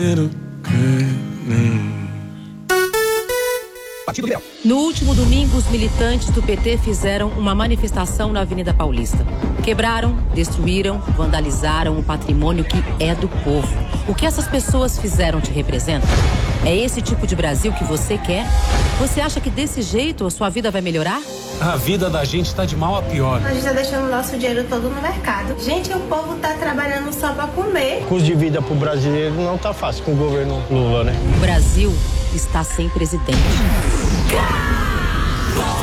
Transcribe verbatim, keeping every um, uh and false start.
No último domingo, os militantes do P T fizeram uma manifestação na Avenida Paulista. Quebraram, destruíram, vandalizaram o patrimônio que é do povo. O que essas pessoas fizeram te representa? É esse tipo de Brasil que você quer? Você acha que desse jeito a sua vida vai melhorar? A vida da gente tá de mal a pior. A gente tá deixando o nosso dinheiro todo no mercado. Gente, o povo tá trabalhando só pra comer. O custo de vida pro brasileiro não tá fácil com o governo Lula, né? O Brasil está sem presidente.